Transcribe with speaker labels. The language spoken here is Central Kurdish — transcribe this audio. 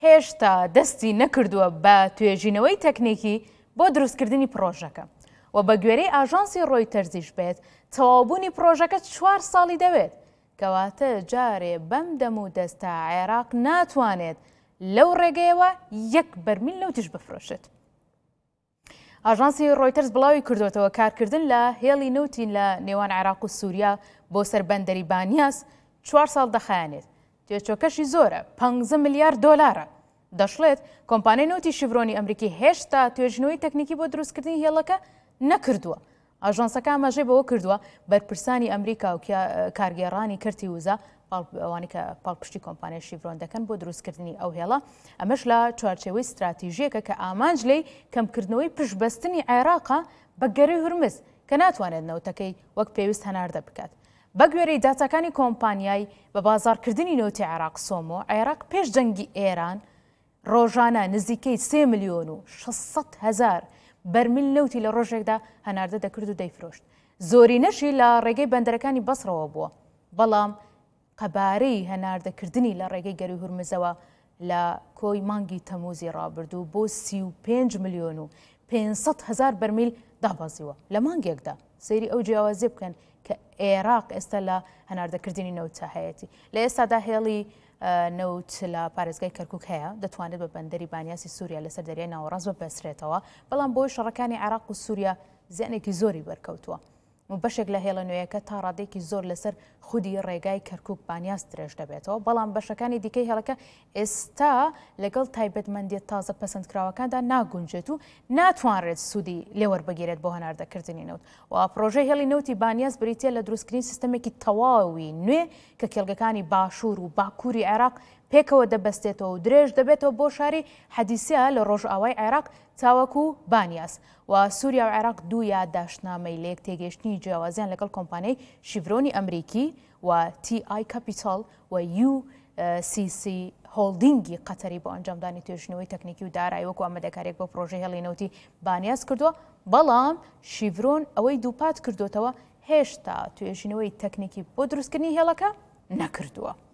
Speaker 1: هێشتا دەستی نەکردووە بە توێژینەوەی تەکنیکی بۆ دروستکردنی پرۆژەکە و بە گوێرەی ئاژانسی ڕۆیتەرزیش بێت تەواوبوونی پرۆژەکە 4 ساڵی دەوێت کەواتە جارێ بەم دەم و دەستا عێراق ناتوانێت لەو ڕێگەیەوە 1 بەرمیل نەوتیش بفرۆشێت. ئاژانسی ڕۆیتەرز بڵاوی کردوێتەوە کارکردن لە هێڵی نەوتی لە نێوان عێراق و سووریا بۆ سەر بەندەری بانیاس 4 ساڵ دەخایەنێت. تێچۆکەشی زۆرە 15 ملیار دۆلارە. دەشڵێت کۆمپانیای نەوتی شیڤرۆنی ئەمریکی هێشتا توێژینەوەی تەکنیکی بۆ دروستکردنی هێڵەکە نەکردووە. ئاژانسەکە ئاماژەی بەوە کردووە بەرپرسانی ئەمریکا و کارگێڕانی کردی وزە ئەوانی کە پاڵپشتی کۆمپانیای شیڤرۆن دەکەن بۆ دروستکردنی ئەو هێڵە ئەمەش لە چوارچێوەی استراتیژیەکە کە ئامانج لێی کەمکردنەوەی پشتبەستنی عێراقا بە گەرەی هورمز کە ناتوانێت نەوتەکەی وەک پێویست هەناردە بکات. بە گوێرەی داتاکانی کۆمپانیای بە بازارکردنی نەوتی عێراق سۆمۆ عێراق پێش جەنگی ئێران ڕۆژانە نزیکەی 3 ملیۆن و 600 هەزار بەرمیل نەوتی لە ڕۆژێکدا هەناردە دەکرد و دەیفرۆشت. زۆری نەشی لە ڕێگەی بەندەرەکانی بەسڕەوە بووە، بەڵام قەبارەی هەناردەکردنی لە ڕێگەی گەروی هورمزەوە لە کۆی مانگی تەموزی ڕابردوو بۆ 35 ملیۆن و 500 هەزار بەرمیل دابازیوە لە مانگێکدا. سەیری ئەو جیاوازێ بکەن کە عێراق ئێستا لە هەناردەکردنی نەوتە هەیەی. لە ئێستادا هێڵی نەوت لە پارێزگای کەرکووک هەیە، دەتوانێت بە بەندەری بانیاسی سووریا لەسەر دەریای ناوەڕاست بپەسرێتەوە، بەڵام بۆی شەڕەکانی عێراق و سووریا زیانێکی زۆری بەرکەوتووە و بەشێک لە هێڵە نوێیەکە تا ڕادێکی زۆر لەسەر خودی ڕێگای کەرکووک بانیاس درێژ دەبێتەوە، بەڵام بەشەکانی دیکەی هێڵەکە ئێستا لەگەڵ تایبەتمەندیە تازە پەسەندکراوەکاندا ناگونجێت و ناتوانرێت سوودی لێوەربگیرێت بۆ هەناردەکردنی نەوت. و پرۆژەی هێڵی نەوتی بانیاس بریتە لە دروستکردنی سیستەمێکی تەواوی نوێ کە کێڵگەکانی باشوور و باکووری عێراق پێکەوە دەبەستێتەوە و درێژ دەبێتەوە بۆ شاری حەدیسیە لە ڕۆژئاوای عێراق تاوەکو بانیاس. و سووریا و عێراق دوو یادداشتنامەی لە یەک تێگەیشتنی جیاوازیان لەگەڵ کۆمپانیای شیڤرۆنی ئەمریکی و TI کاپیتال و UCC هۆڵدینگی قەتەری بۆ ئەنجامدانی توێژینەوەی تەکنیکی و دارایی وەکو ئامادەکاریەک بۆ پرۆژەی هێڵی نەوتی بانیاس کردووە، بەڵام شیڤرۆن ئەوەی دووپات کردوتەوە هێشتا توێژینەوەی تەکنیکی بۆ دروستکردنی هێڵەکە نەکردووە.